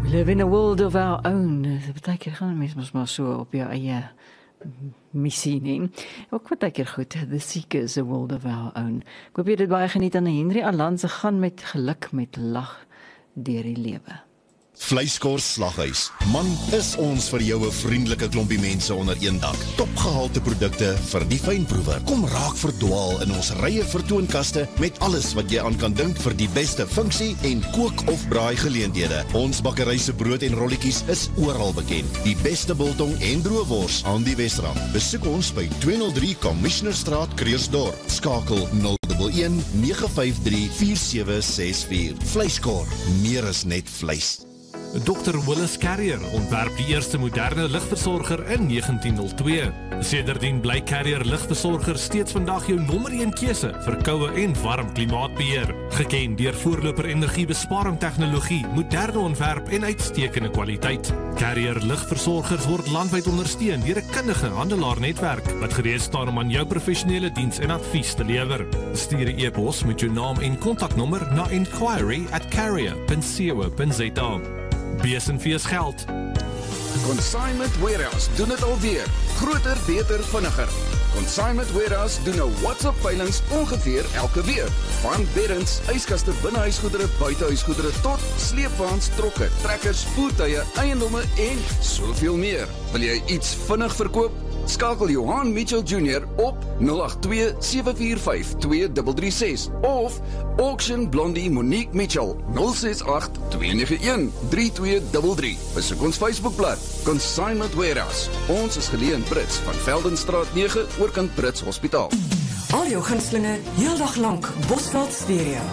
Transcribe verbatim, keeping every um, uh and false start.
Live in a world of our own. Dit beteken gaan mens mos maar so op jou eie missie nie. Ook wat ek hier goed, The Seekers, a world of our own. Ek hoop jy dit baie geniet aan Henry Allanse gaan met geluk met lag deur die lewe. Vleiskors Slaghuis. Man, is ons vir jou 'n vriendelike klompie mense onder een dak. Topgehalte produkte vir die fynproewer. Kom raak verdwaal in ons rye vertoonkaste met alles wat jy aan kan dink vir die beste funksie en kook of braai geleenthede. Ons bakkery se brood en rolletjies is oral bekend. Die beste biltong en droëwors aan die Wesrand. Besoek ons by tweehonderd drie Commissionerstraat, Krugersdorp. Skakel nul een nege vyf drie vier sewe ses vier. Vleiskor, meer as net vleis. dokter Willis Carrier ontwerp die eerste moderne ligversorger in negentien nul twee. Sedertdien bly Carrier ligversorger steeds vandag jou nommer een keuse vir koue en warm klimaatbeheer. Geken deur voorloper energiebesparing tegnologie, moderne ontwerp en uitstekende kwaliteit. Carrier ligversorgers word landwyd ondersteun deur 'n kundige handelaarnetwerk wat gereed staan om aan jou professionele diens en advies te lewer. Stuur 'n e-pos met jou naam en kontaknommer na inquiry at carrier dot co dot za. Bees en Fees geld. Consignment Warehouse doen het alweer. Groter, beter, vinniger. Consignment Warehouse doen nou WhatsApp veilings ongeveer elke week. Van beddens, yskaste, binnehuisgoedere, buitehuisgoedere tot sleepwaens, trokke, trekkers, voertuie, eiendomme en soveel meer. Wil jy iets vinnig verkoop? Skakel Johan Mitchell Junior op nul agt twee sewe vier vyf twee drie drie ses of Auction Blondie Monique Mitchell nul ses agt twee nege een drie twee drie drie. Besoek ons Facebookblad Consignment Warehouse. Ons is geleë in Brits van Veldenstraat nege oorkant Brits Hospitaal. Al jou gunstelinge heeldag lank Bosveld Stereo.